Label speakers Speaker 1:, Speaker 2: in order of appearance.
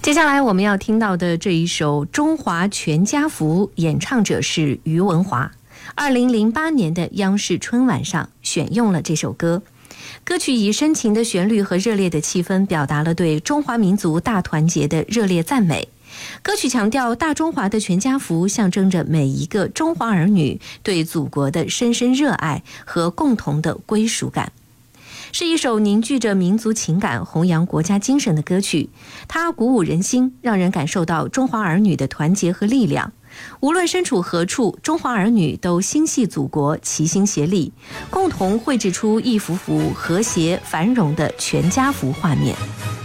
Speaker 1: 接下来我们要听到的这一首《中华全家福》，演唱者是于文华。2008年的央视春晚上选用了这首歌，歌曲以深情的旋律和热烈的气氛，表达了对中华民族大团结的热烈赞美。歌曲强调大中华的全家福象征着每一个中华儿女对祖国的深深热爱和共同的归属感，是一首凝聚着民族情感、弘扬国家精神的歌曲。它鼓舞人心，让人感受到中华儿女的团结和力量。无论身处何处，中华儿女都心系祖国，齐心协力，共同绘制出一幅幅和谐繁荣的全家福画面。